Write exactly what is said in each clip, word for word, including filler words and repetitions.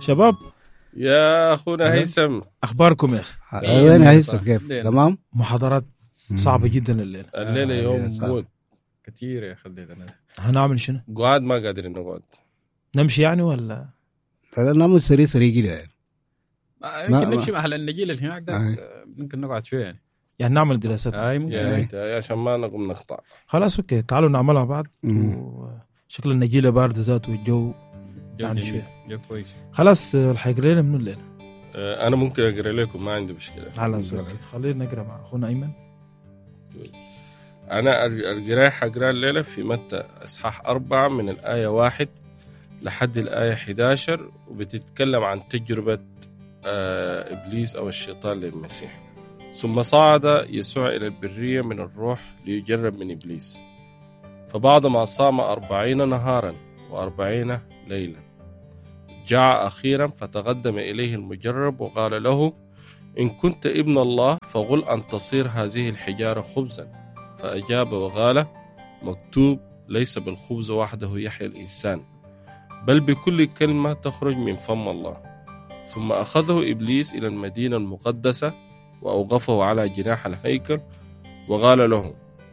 شباب يا أخونا هيثم، أخباركم يا أخي؟ وين هيثم كيف؟ تمام. محاضرات صعبة جدا الليلة. الليلة يوم موت كتير يا أخي الليلة. هنعمل شنو؟ قعد ما قادرين نقعد. نمشي يعني ولا؟ لا نعمل سريع سريع كده يعني. يمكن نمشي محل النجيل اللي هناك ده، ممكن نقعد شوية يعني. يعني نعمل دراسات. أي ممكن. يا يا عشان ما نقوم نقطع. خلاص أوكي، تعالوا نعملها بعض. وشكل النجيلة باردة ذاته والجو يعني شوية. جو كويس. خلاص الحيقرا لنا منو الليلة؟ أنا ممكن أقرأ لكم، ما عندي مشكلة. خلاص أوكي، خلينا نقرأ مع أخونا أيمن. أنا القراءة حقرأ الليلة في متى إصحاح أربعة من الآية واحد لحد الآية إحدى عشر، وبتتكلم عن تجربة آه إبليس أو الشيطان للمسيح. ثم صعد يسوع إلى البرية من الروح ليجرب من إبليس، فبعدما صام أربعين نهارا وأربعين ليلة جاع أخيرا، فتقدم إليه المجرب وقال له: إن كنت ابن الله فقل أن تصير هذه الحجارة خبزا. فأجاب وقال: مكتوب: ليس بالخبز وحده يحيى الإنسان، بل بكل كلمة تخرج من فم الله. ثم أخذه إبليس إلى المدينة المقدسة وأوقفه على جناح الهيكل وقال له: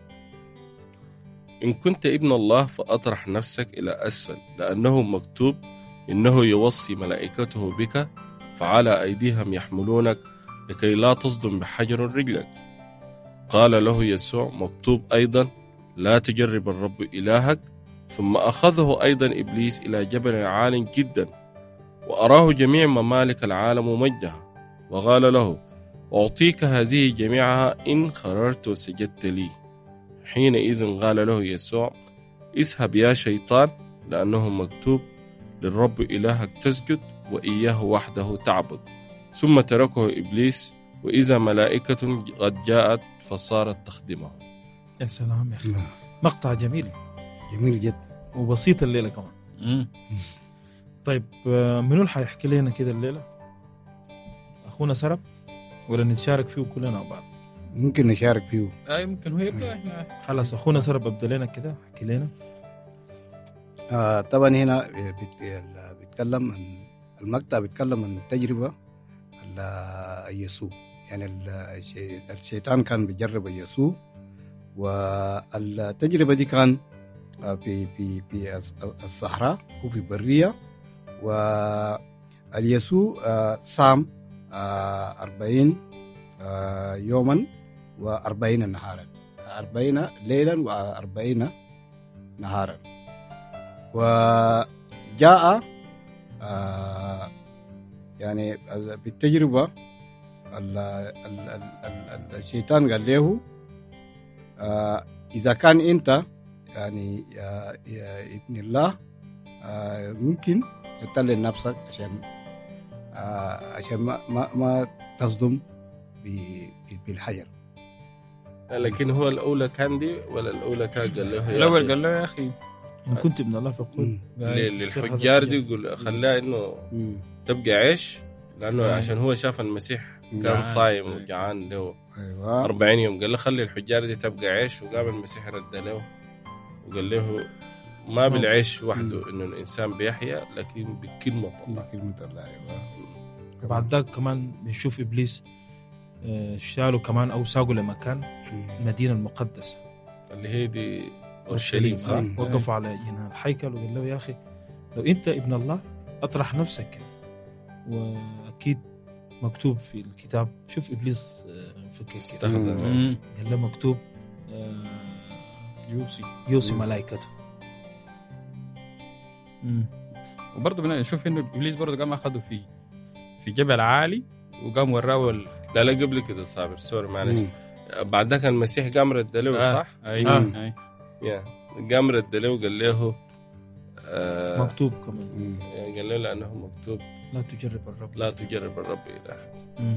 إن كنت ابن الله فأطرح نفسك إلى أسفل، لأنه مكتوب: إنه يوصي ملائكته بك فعلى أيديهم يحملونك لكي لا تصدم بحجر رجلك. قال له يسوع: مكتوب أيضا: لا تجرب الرب إلهك. ثم أخذه أيضا إبليس إلى جبل عال جدا وأراه جميع ممالك العالم ومجدها، وقال له: أعطيك هذه جميعها إن خررت وسجدت لي. حينئذ قال له يسوع: اذهب يا شيطان، لأنه مكتوب: للرب إلهك تسجد وإياه وحده تعبد. ثم تركه إبليس، وإذا ملائكة قد جاءت فصارت تخدمه. يا سلام يا أخي، مقطع جميل جميل جدا وبسيط الليلة كمان. طيب منو اللي حيحكي لنا كده الليلة؟ أخونا سرب ولا نتشارك فيه كلنا بعض؟ ممكن نشارك فيه. أي ممكن هو يبدأ. إحنا خلاص أخونا سرب أبدأ لنا كده، حكي لنا. آه طبعا هنا بيتكلم عن المقطع، بيتكلم عن التجربة يسوع، يعني الشيطان كان بيجرب يسوع، والتجربة دي كان في في في الصحراء وفي البرية. واليسوع صام أربعين يوما وأربعين نهارا، أربعين ليلا وأربعين نهارا. وجاء يعني بالتجربة الشيطان قال له: إذا كان أنت يعني يا, يا ابن الله ممكن تقتل نفسك عشان عشان ما ما, ما تصدم بالحجر. لكن هو الأولى كان دي ولا الأولى كان قال له؟ الأول قال له: يا أخي إن كنت ابن الله فقل. للحجار دي يقول خلاه إنه تبقى عيش، لأنه عشان هو شاف المسيح كان صايم وجعان له أيوة. أربعين يوم، قال له خلي الحجار دي تبقى عيش، وقام المسيح رد له وقال له: ما بالعيش وحده إنه الإنسان بيحيا، لكن بكلمة الله. بكلمة الله. بعد ذلك كمان بنشوف إبليس شالوا كمان أو ساقوا لمكان المدينة المقدسة اللي هي دي أورشليم، صح؟ وقفوا على جناح الهيكل وقال له: يا أخي لو أنت ابن الله أطرح نفسك. وأكيد مكتوب في الكتاب. شوف إبليس فكر استخدم، قال له مكتوب يوصي يوصي ملائكته. وبرضه بنشوف إنه إبليس برضه قام أخذه في في جبل عالي وقام وراه ال... لا لا قبل كده صابر سوري معلش. بعد ذاك المسيح قام رد له، آه. صح؟ أيوة. آه. أي. يا قام رد له وقال له آه مكتوب كمان، يعني قال له لأنه مكتوب: لا تجرب الرب لا تجرب الرب إلهك.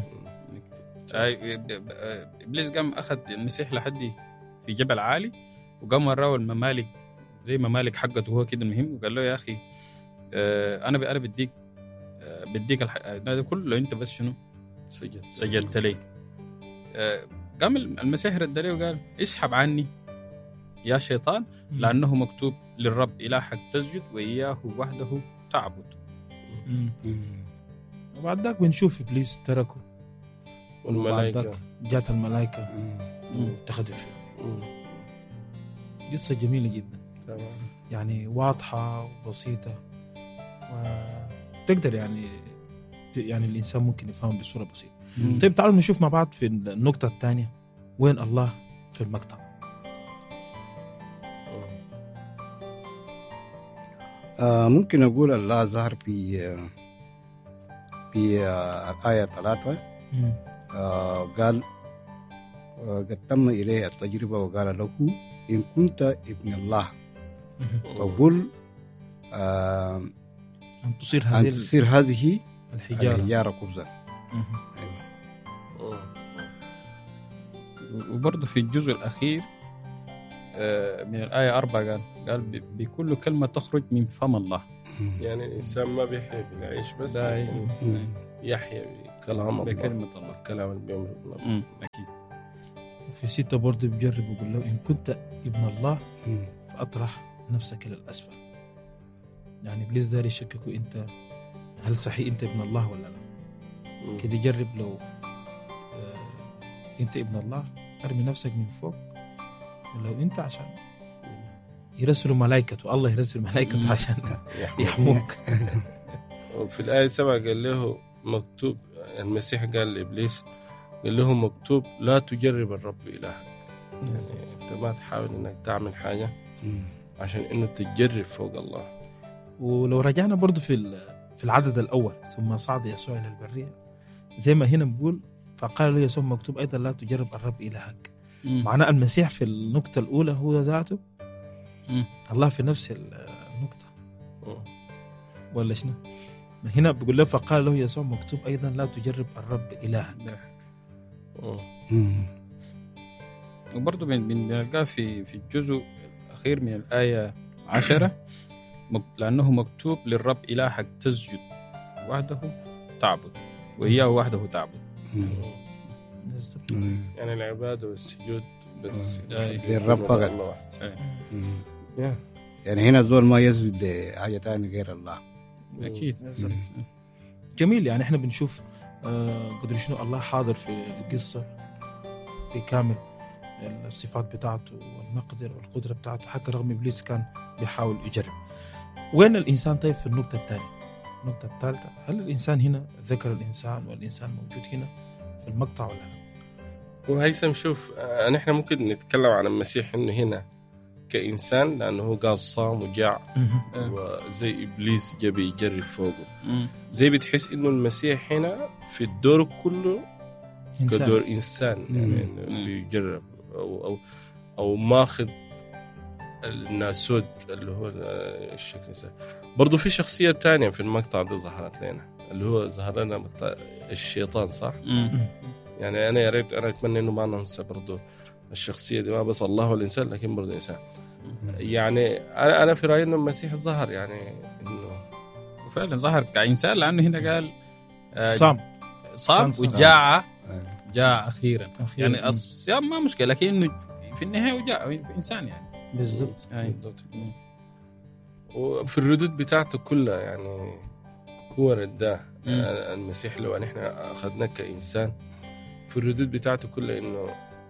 إبليس قام أخذ المسيح لحد في جبل عالي وقام وراه الممالك زي ممالك حقته هو كده المهم، وقال له: يا أخي آه أنا أنا بديك آه بديك هذا كله أنت بس شنو سجد سجدت لي. آه قام المسيح رد عليه وقال: اسحب عني يا شيطان، لأنه مكتوب: للرب إلهك تسجد وإياه وحده تعبد. مم. مم. وبعد ذاك بنشوف إبليس تركه، وبعد والملائكة ذاك جات الملائكة مم. واتخذت فيه. مم. قصة جميلة جدا، تمام. يعني واضحة وبسيطة، وتقدر يعني يعني الإنسان ممكن يفهم بصورة بسيطة. مم. طيب تعالوا نشوف مع بعض في النقطة الثانية وين الله في المقطع. آه ممكن أقول الله ظهر في في آه الآية ثلاثة. مم. آه قال آه قد تم إليه التجربة وقال له إن كنت ابن الله فقل آه أن تصير أن هذه تصير هذه الحجارة. الحجارة خبزا. مم. وبرضه في الجزء الأخير آه، من الآية أربعة قال قال ب- بكل كلمة تخرج من فم الله. يعني الإنسان ما بيحيا بالعيش بس، ده لكن مم. يحيا بكلام الله، بكلمة الله. الكلام اللي بيمر بالله. مم، أكيد. في ستة برضه بيجرب ويقول له إن كنت ابن الله مم. فأطرح نفسك إلى الأسفل. يعني إبليس داري يشككوا أنت هل صحيح أنت ابن الله ولا لا. مم. كده جرب لو آه أنت ابن الله أرمي نفسك من فوق، ولو أنت عشان يرسلوا ملائكته، الله يرسل ملائكته مم. عشان يحمد. يحموك. وفي الآية سبعة قال له مكتوب، المسيح قال لإبليس قال له مكتوب لا تجرب الرب إلهك. يعني أنت ما تحاول إنك تعمل حاجة مم. عشان إنه تجرب فوق الله. ولو رجعنا برضو في ال- في العدد الأول ثم صعد يسوع إلى البرية، زي ما هنا بقول فقال له يسوع مكتوب أيضا لا تجرب الرب إلهك. مم. معناه المسيح في النقطة الأولى هو ذاته، مم. الله في نفس النقطة مم. ولا شنو؟ ما هنا بقول له فقال له يسوع مكتوب أيضا لا تجرب الرب إلهك. مم. مم. وبرضه بن- بن- بنلقاه في في الجزء الأخير من الآية عشرة مك- لأنه مكتوب للرب إلهك تسجد وحده تعبد وإياه وحده تعبد. مم. بالضبط. مم. يعني العبادة والسجود بس آه. يكون للرب فقط. الله واحد. مم. يا. يعني هنا الزول ما يسجد لحاجة تانية غير الله. أكيد. بالضبط. جميل. يعني احنا بنشوف آه قدر شنو الله حاضر في القصة بكامل الصفات بتاعته والمقدر والقدرة بتاعته، حتى رغم إبليس كان بيحاول يجرب. وين الإنسان طيب في النقطة الثانية؟ النقطة الثالثة، هل الإنسان هنا ذكر الإنسان والإنسان موجود هنا في المقطع ولا لا؟ وهيثم شوف، آه، نحن ممكن نتكلم عن المسيح إنه هنا كإنسان لأنه هو قال صام وجاع آه. وزي إبليس جا بيجرب فوقه، مم. زي بتحس إنه المسيح هنا في الدور كله إنسان. كدور إنسان، يعني مم. إنه بيجرب أو أو أو ماخذ الناسود اللي هو الشكل الإنسان. برضو في شخصية تانية في المقطع ده ظهرت لنا، اللي هو ظهر لنا مقطع الشيطان، صح؟ مم. يعني أنا يا ريت أنا أتمنى إنه ما ننسى برضو الشخصية دي، ما بس الله والإنسان لكن برضو الإنسان. يعني أنا أنا في رأيي إنه المسيح ظهر يعني إنه وفعلا ظهر كإنسان، لأنه هنا قال آه، صام صام كان صام. وجاع آه. جاء أخيرا. أخيراً. يعني الصيام ما مشكلة، لكنه في النهاية وجاء في إنسان يعني. بالضبط. أي. بالضبط. وفي الردود بتاعته كلها يعني هو رداه. مم. آه، المسيح لو نحن أخذناه كإنسان في الردود بتاعته كلها إنه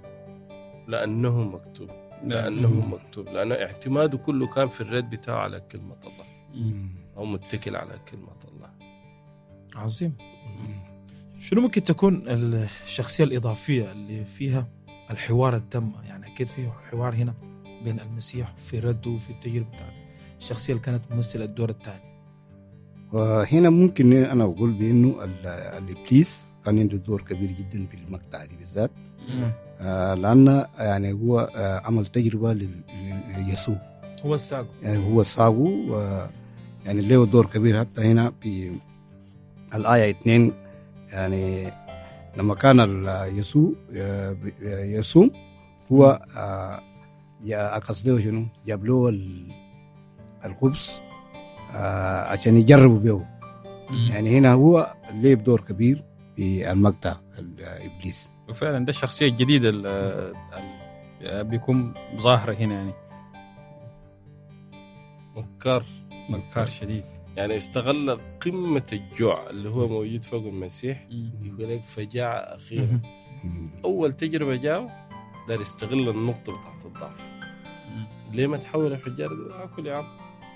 لأنه مكتوب، لأنه مم. مكتوب، لأنه اعتماده كله كان في الرد بتاعه على كلمة الله، مم. أو متكل على كلمة الله. عظيم. مم. شنو ممكن تكون الشخصية الإضافية اللي فيها الحوار التام؟ يعني أكيد فيه حوار هنا بين المسيح في رده وفي التجربة بتاعته، الشخصية اللي كانت ممثلة الدور الثاني. وهنا ممكن أنا أقول بأنه ال- الإبليس كان عنده دور كبير جدا في المقطع دي بالذات، آه لأن يعني هو آه عمل تجربة لل- ليسوع، هو الساق. يعني هو صابه و- يعني له دور كبير. حتى هنا في الآية اثنين يعني لما كان ال- يسوع آه، ب- آه، يصوم هو آه، يا قصده شنو جاب له ال- الخبز آه، عشان يجربوا به. يعني هنا هو له دور كبير في المقطع الإبليس. وفعلا ده الشخصية الجديدة اللي بيكون ظاهرة هنا، يعني مكار مكار شديد. يعني استغل قمة الجوع اللي هو موجود فوق المسيح. مم. يقول لك فجاع أخيرا. أول تجربة جاء دار يستغل النقطة بتاعت الضعف. مم. ليه ما تحول الحجارة؟ أكل يا عم.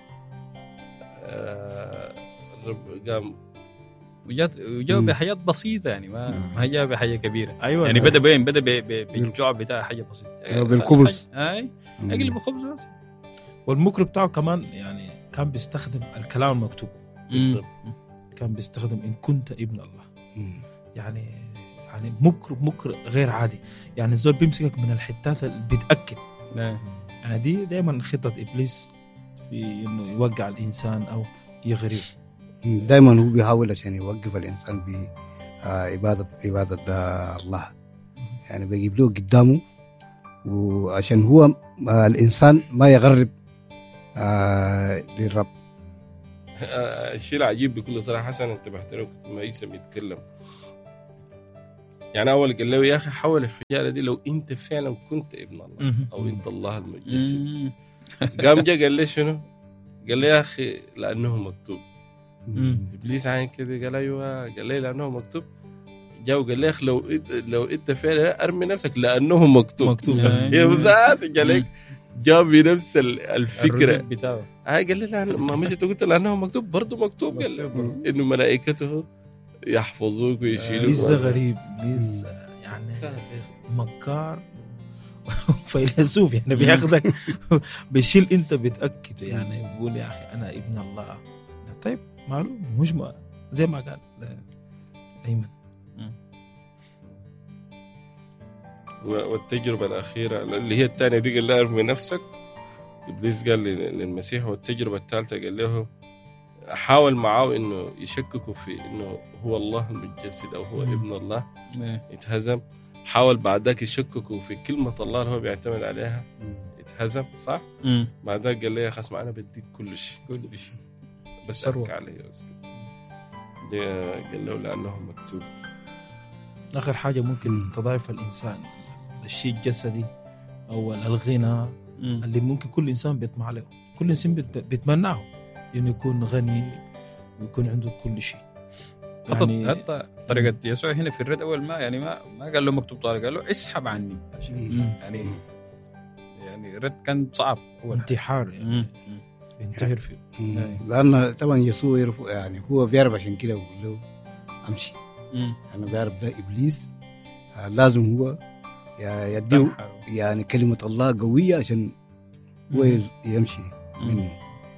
آه الرب قام وجات وجاوا بحاجات بسيطة يعني ما ما جاء بحاجة كبيرة. ايوه يعني يعني بدأ بين بدأ ب- ب- بالجوع بتاع حاجة بسيطة بالخبز. أي أقلب الخبز بس. والمكر بتاعه كمان يعني كان بيستخدم الكلام المكتوب. مم. كان بيستخدم إن كنت ابن الله. يعني يعني مكر مكر غير عادي. يعني الزول بيمسكك من الحتات اللي بيتأكد. نعم. يعني دي دائما خطة إبليس في إنه يوقع الإنسان أو يغريه. دائما هو بيحاول عشان يوقف الإنسان بعبادة عبادة الله. يعني بيجيب له قدامه وعشان هو آه الإنسان ما يغرب آه للرب. الشيء العجيب بكل صراحة حسن انتبهت له كنت ما يسمى يتكلم. يعني أول قال له يا أخي حول الحجارة دي لو أنت فعلا كنت ابن الله أو أنت الله المتجسد. قام جا قال لي شنو؟ قال لي يا أخي لأنه مكتوب. إبليس عين كده قال أيوة. قال لي لأنه مكتوب. جاء وقال لي أخي لو لو أنت فعلا أرمي نفسك لأنه مكتوب. مكتوب. يا وزاد قال لك جاب بنفس الفكرة بتاعه. هاي قال لي لا ما مش قلت لأنه مكتوب برضو مكتوب. قال لي إنه ملائكته يحفظوك ويشيلوك. إبليس ده غريب. إبليس يعني مكار فيلسوف يعني بياخدك بيشيل أنت بتأكد يعني بيقول يا أخي أنا ابن الله. طيب معلوم مش ما زي ما قال أيمن. والتجربة الأخيرة اللي هي الثانية دي قال له ارمي نفسك. إبليس قال للمسيح. والتجربة الثالثة قال له حاول معاه إنه يشككوا في إنه هو الله المتجسد أو هو ابن الله. يتهزم. حاول بعدك يشككوا في كلمة الله اللي هو بيعتمد عليها. يتهزم صح. بعدك قال له يا خصم أنا بديك كل شيء كل شيء بس أرك عليه. قال له لأنه مكتوب. آخر حاجة ممكن تضعف الإنسان الشيء الجسدي أو الغنى اللي ممكن كل إنسان بيطمع له. كل إنسان بيتمناه إنه يكون غني ويكون عنده كل شيء. يعني حتى طريقة يسوع هنا في الرد أول ما يعني ما ما قال له مكتوب طارق قال له اسحب عني. يعني يعني الرد كان صعب. هو انتحار يعني بينتحر فيه. لأن طبعا يسوع يعرف يعني هو بيعرف عشان كده يقول له أمشي. أنا بعرف ده إبليس لازم هو يديه يعني كلمة الله قوية عشان هو يمشي منه.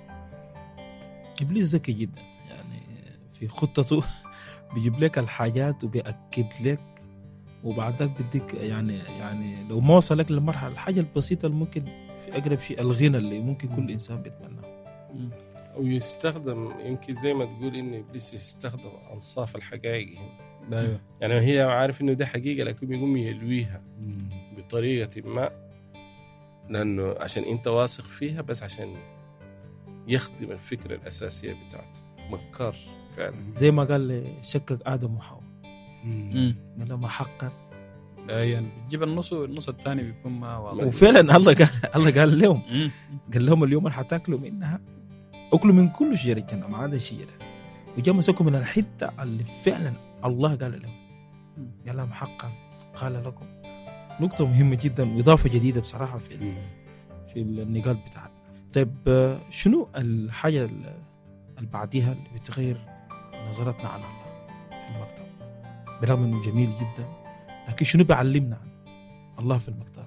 إبليس ذكي جدا يعني في خطته بيجيب لك الحاجات وبيأكد لك وبعدك بدك يعني يعني لو ما وصلك للمرحلة الحاجة البسيطة اللي ممكن في أقرب شيء الغنى اللي ممكن كل إنسان بيتمناه. أو يستخدم يمكن زي ما تقول إن إبليس يستخدم أنصاف الحقائق هنا. يعني هي عارف إنه ده حقيقة لكن بيقوم يلويها بطريقة ما لأنه عشان أنت واثق فيها بس عشان يخدم الفكرة الأساسية بتاعته. مكار فعلا. زي ما قال شكك آدم وحواء. قال لما حقا يعني بتجيب النص النص الثاني بيكون ما واضح. وفعلا الله قال الله قال لهم قال لهم اليوم اللي حتاكلوا منها أكلوا من كل شجرة الجنة ما عدا شجرة. وجاء مسكوا من الحتة اللي فعلا الله قال لهم. قال لهم حقا قال لكم. نقطة مهمة جدا وإضافة جديدة بصراحة في في النقاط بتاعتنا. طيب شنو الحاجة اللي بعديها اللي بتغير نظرتنا عن الله في المكتب برغم إنه جميل جدا لكن شنو بيعلمنا عن الله في المكتب؟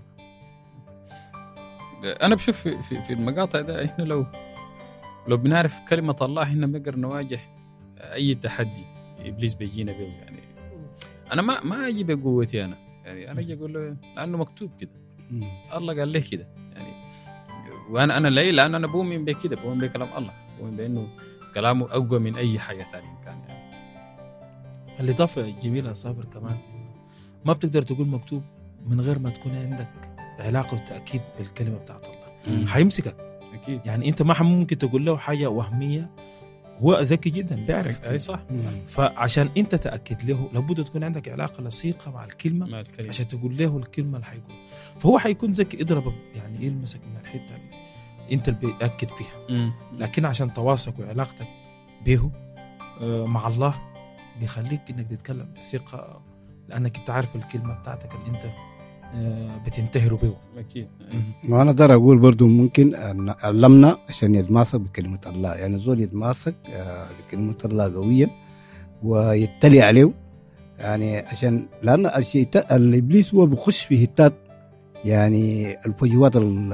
أنا بشوف في في, في المقاطع ده إحنا لو لو بنعرف كلمة الله إحنا بنقدر نواجه أي تحدي إبليس بيجينا به. يعني أنا ما ما أجي بقوتي أنا يعني أنا أجي أقول له لأنه مكتوب كده. الله قال لي كده يعني وأنا أنا ليه لأن أنا بؤمن بكده بؤمن بكلام الله بؤمن بأنه كلامه أقوى من أي حاجة ثانية كان. يعني الإضافة الجميلة صابر كمان ما بتقدر تقول مكتوب من غير ما تكون عندك علاقة وتأكيد بالكلمة بتاعت الله. حيمسكك أكيد. يعني أنت ما ممكن تقول له حاجة وهمية هو ذكي جدا بيعرف. أي صح. فعشان أنت تأكد له لابد تكون عندك علاقة لصيقة مع الكلمة, مع الكلمة. عشان تقول له الكلمة اللي حيقول فهو حيكون ذكي يضربك يعني يلمسك من الحتة اللي أنت اللي بيأكد فيها. مم. لكن عشان تواصلك وعلاقتك به مع الله بيخليك انك تتكلم بثقة، لانك انت عارف الكلمة بتاعتك اللي انت بتنتهر به. اكيد. ما انا اقدر اقول برضو ممكن ان علمنا عشان يتماسك بكلمة الله، يعني زول يتماسك بكلمة الله قويا ويتلي عليه، يعني عشان لان الشيء الابليس هو بيخش في هتات، يعني الفجوات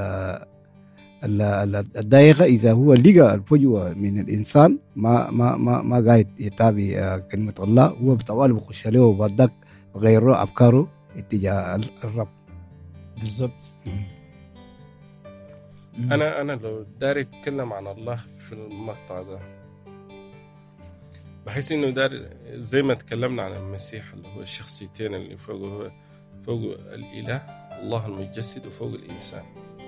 الضيقه، اذا هو لقى الفجوه من الانسان ما ما ما ما قاعد يتابع كلمه الله، هو بطوال بيخش عليه وبعدك غير افكاره اتجاه الرب. بالضبط. انا انا لو داري اتكلم عن الله في المقطع ده، بحس انه دار زي ما تكلمنا عن المسيح اللي هو الشخصيتين اللي فوق، هو فوق الاله الله المتجسد وفوق الانسان،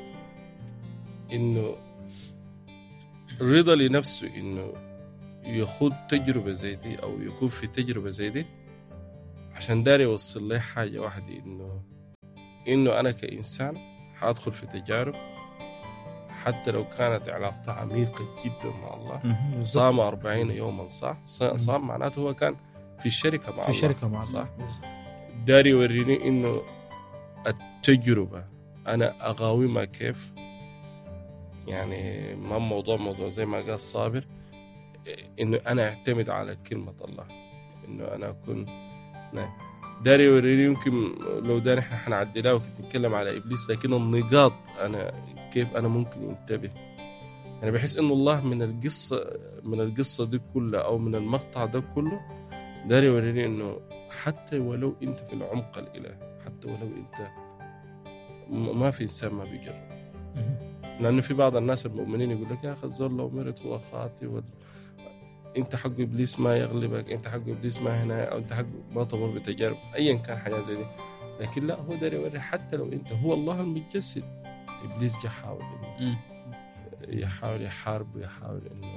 انه رضا لنفسه انه يخوض تجربه زي دي او يكون في تجربه زي دي عشان داري يوصل لي حاجه واحده، انه انه انا كانسان حادخل في تجارب حتى لو كانت علاقتها عميقة جدا مع الله. صام أربعين يوما، صح؟ صام معناته هو كان في الشركة مع في الله، الشركة مع صح؟ الله. داري يوريني إنه التجربة أنا أقاومها كيف، يعني ما موضوع موضوع زي ما قال صابر، إنه أنا أعتمد على كلمة الله، إنه أنا أكون داري يوريني. يمكن لو داري إحنا حنعدلها وكنت نتكلم على إبليس، لكن النقاط أنا كيف أنا ممكن ينتبه. أنا بحس إنه الله من القصة من القصة دي كلها أو من المقطع ده كله داري يوريني إنه حتى ولو أنت في العمق الإله، حتى ولو أنت ما في إنسان ما بيجرب، لأنه في بعض الناس المؤمنين يقول لك يا أخي الزول لو مرت هو خاطئ و... أنت حق إبليس ما يغلبك، أنت حق إبليس ما هنا، أو أنت حق ما تمر بتجارب أيا كان حاجة زي دي. لكن لا، هو داري يوري حتى لو أنت هو الله المتجسد، إبليس جا حاول إنه يحاول يحارب ويحاول إنه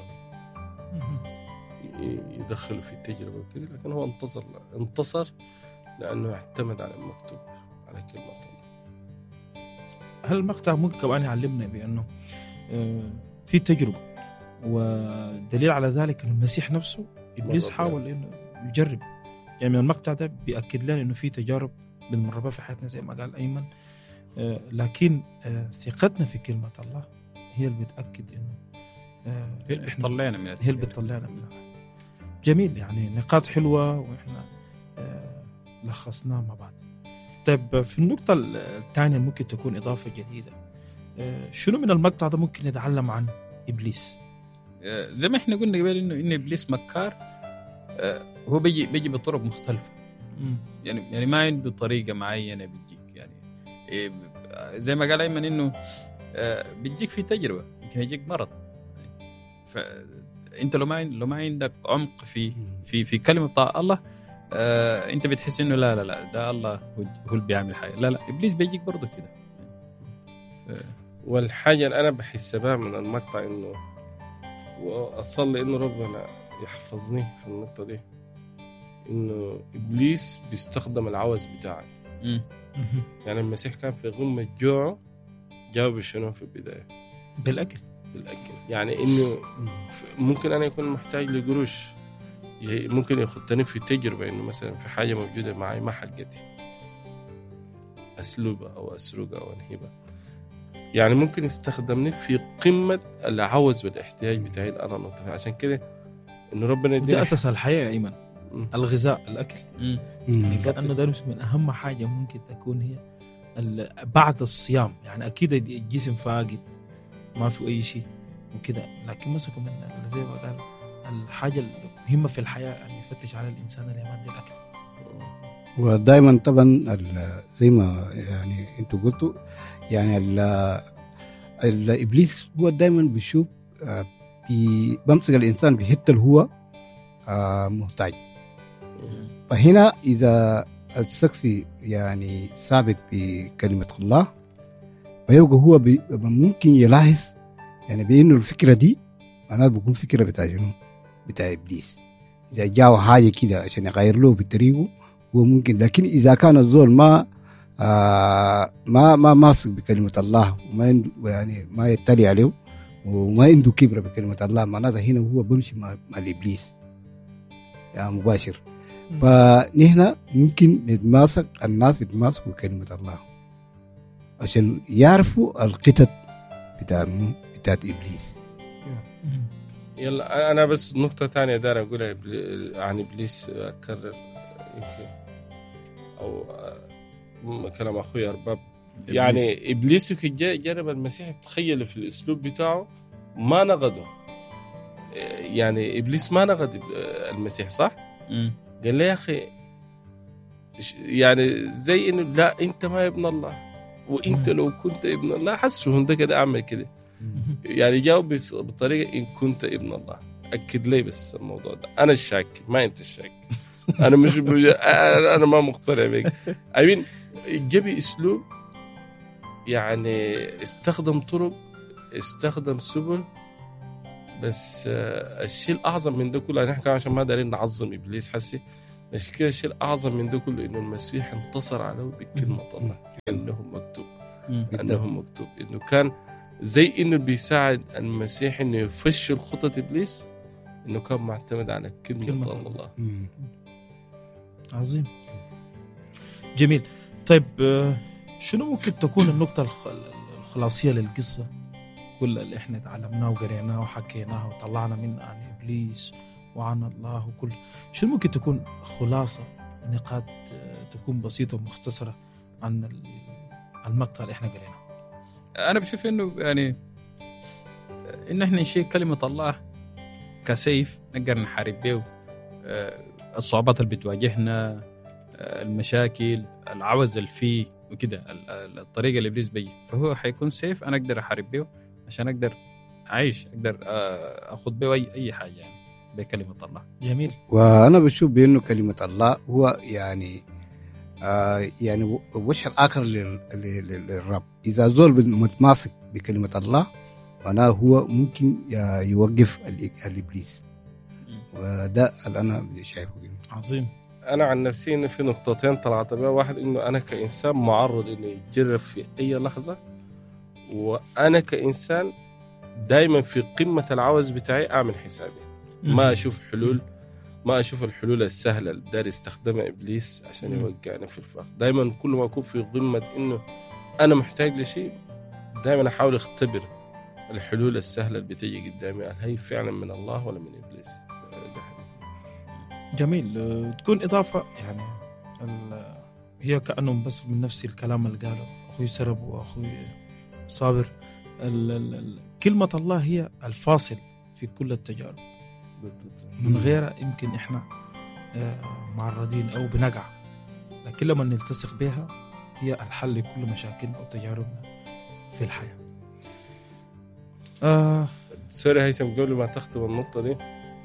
يدخله في التجربة وكذا، لكن هو انتصر انتصر لأنه اعتمد على المكتوب، على كلمة الله. هل المقطع ممكن كمان يعلمنا بأنه في تجربة، ودليل على ذلك أن المسيح نفسه إبليس حاول إنه يجرب، يعني من المقطع ده بيأكد لنا إنه في تجارب بنمر بها في حياتنا زي ما قال أيمن، لكن ثقتنا في كلمة الله هي اللي بتأكد إنه هي اللي بتطلعنا من هي اللي بتطلعنا منها. جميل، يعني نقاط حلوة وإحنا لخصناها مع بعض. طيب في النقطة الثانية ممكن تكون إضافة جديدة، شنو من المقطع ده ممكن نتعلم عن إبليس؟ زي ما إحنا قلنا قبل إنه إن إبليس مكار، هو بيجي بيجي بطرق مختلفة، م. يعني يعني ما عنده طريقة معينة بيجيك، يعني زي ما قال أيمن إنه بيجيك في تجربة، يمكن يجيك مرض، فأنت لو ما لو ما عندك عمق في في في كلمة بتاع الله، آه، انت بتحس انه لا لا لا ده الله هو اللي بيعمل حاجه. لا لا، ابليس بيجيك برضه كده. آه. والحاجه اللي انا بحسبها من المقطع انه واصلي انه ربنا يحفظني في النقطه دي، انه ابليس بيستخدم العوز بتاعك. م. يعني المسيح كان في غمه جوعه، جاوب شنو في البدايه؟ بالاكل. بالاكل، يعني انه ممكن انا يكون محتاج لقروش، ممكن يخطني في تجربة إنه مثلا في حاجة موجودة معي ما حقتي، أسلوبها أو أسرقها أو أنهبها، يعني ممكن يستخدمني في قمة العوز والاحتياج بتاعي أنا نطفي. عشان كده إنه ربنا ده أساس الحياة يا أيمن، الغذاء، الأكل، يعني كأنه ده من أهم حاجة ممكن تكون هي بعد الصيام. يعني أكيد الجسم فاقد ما في أي شيء وكده، لكن مسكوا من زي ما قال الحاجة المهمة في الحياة أن يفتش على الإنسان اللي يمد الأكل. ودائما طبعا زي ما يعني أنتوا قلتوا، يعني الإبليس هو دائما بيشوف بمسك الإنسان بحته اللي هو محتاج. فهنا إذا الشخص يعني ثابت بكلمة الله، فيبقى هو ممكن يلاحظ يعني بأنه الفكرة دي معناته بيكون فكرة بتاع شنو؟ بتاع إبليس. إذا جاء حاجة كده عشان يغير له بطريقه هو ممكن، لكن إذا كان الزول ما آه ما ما ماسك بكلمة الله وما يعني ما يتلي عليه وما عنده كبرة بكلمة الله، معناتها هنا هو بمشي مع, مع الإبليس يعني مباشر. فنحن ممكن نتماسك، الناس يتماسكوا كلمة الله عشان يعرفوا القطط بتاع بتاعت إبليس. يلا أنا بس نقطة تانية دار أقولها عن إبليس، أكرر يمكن أو كلام أخوي أرباب. يعني إبليس كي جرب المسيح تخيل في الأسلوب بتاعه ما نقده، يعني إبليس ما نقد المسيح صح؟ م. قال له يا أخي يعني زي إنه لا أنت ما ابن الله، وأنت لو كنت ابن الله حسوا هنده كده أعمل كده، يعني جاوب بطريقة إن كنت ابن الله. أكد لي بس الموضوع ده، أنا الشاك ما أنت الشاك. أنا مش أنا ما مقتنع بك. أمين جبي أسلوب يعني استخدم طرق، استخدم سبل، بس الشيء الأعظم من ده كله نحن عشان ما دارين نعظم إبليس حسي، مش كده الشيء الأعظم من ده كله إنه المسيح انتصر عليه بكلمة الله، إنه مكتوب إنه مكتوب إنه كان زي إنه بيساعد المسيح إنه يفشل خطة إبليس، إنه كان معتمد على كلمة, كلمة الله, الله. عظيم جميل. طيب شنو ممكن تكون النقطة الخلاصية للقصة كل اللي احنا تعلمناه وقريناه وحكيناه وطلعنا منه عن إبليس وعن الله وكل شنو ممكن تكون خلاصة نقاط تكون بسيطة ومختصرة عن المقطع اللي احنا قريناه؟ أنا بشوف إنه يعني إن احنا نشيل كلمة الله كسيف نقدر نحارب به الصعوبات اللي بتواجهنا، المشاكل، العوز اللي فيه وكده، الطريقة اللي إبليس بيه، فهو حيكون سيف أنا أقدر أحارب به عشان أقدر أعيش، أقدر أخذ به أي أي حاجة يعني بكلمة الله. جميل. وأنا بشوف بأنه كلمة الله هو يعني آه يعني وش الآخر للرب. إذا زول متماسك بكلمة الله معناه هو ممكن يوقف الإبليس، وده اللي أنا شايفه. عظيم. أنا عن نفسي إنه في نقطتين طلعت بها. واحد إنه أنا كإنسان معرض إنه يتجرب في أي لحظة، وأنا كإنسان دايما في قمة العوز بتاعي أعمل حسابي، ما أشوف حلول، ما أشوف الحلول السهلة اللي داري يستخدمها إبليس عشان يوقعني في الفخ. دايما كل ما أكون في قمة إنه أنا محتاج لشيء، دايما أحاول أختبر الحلول السهلة اللي بتيجي قدامي، هل هي فعلا من الله ولا من إبليس. جميل. تكون إضافة يعني هي كأنهم بس من نفس الكلام اللي قاله أخوي سرب وأخوي صابر. ال ال كلمة الله هي الفاصل في كل التجارب، من غيرها يمكن إحنا معرضين أو بنقع، لكن لما نلتصق بها هي الحل لكل مشاكلنا وتجاربنا في الحياة. آه سوري هيثم، قبل ما تختم النقطة دي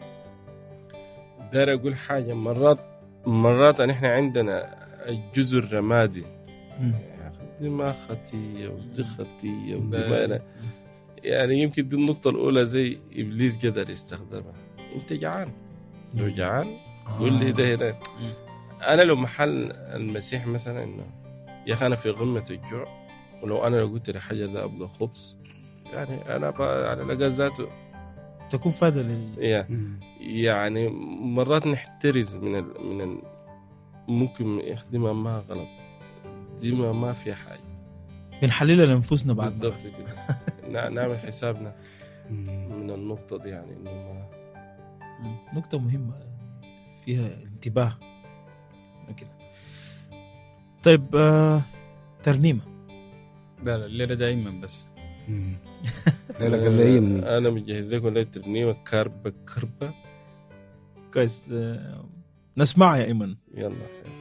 داير أقول حاجة. مرات مرات نحن عندنا الجزء الرمادي، دي ما خطية ودي خطية ودي ما، يعني يمكن دي النقطة الأولى زي إبليس قدر يستخدمها. أنت جعان، لو جعان قول لي ده هنا. أنا لو محل المسيح مثلا إنه يا أخي أنا في قمة الجوع، ولو أنا لو قلت لحاجة ده أبغى خبز، يعني أنا على لقى ذاته تكون فايدة لي. يعني مرات نحترز من ال... من ال... ممكن يخدمها ما غلط، دي ما ما في حاجة، بنحللها لأنفسنا بعد بالضبط كده. نعمل حسابنا من النقطة دي، يعني إنه ما... نقطة مهمة فيها انتباه كده. طيب آه... ترنيمة. لا لا الليلة دائما بس لا قال لي أنا مجهز لكم ليلة ترنيمة كربة كربة كويس. آه... نسمع يا إيمن. يلا.